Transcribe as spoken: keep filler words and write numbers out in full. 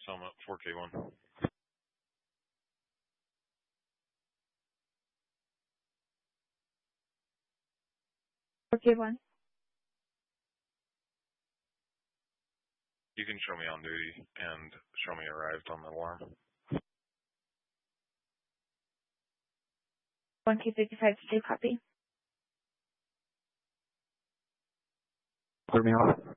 Summit, four K one. four K one. You can show me on duty and show me arrived on the alarm. one K fifty-five to copy. Clear me off.